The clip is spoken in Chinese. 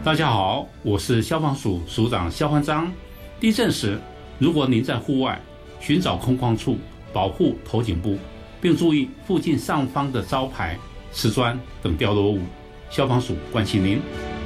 大家好，我是消防署署长肖焕章。地震时，如果您在户外，寻找空旷处，保护头颈部，并注意附近上方的招牌、瓷砖等掉落物。消防署关心您。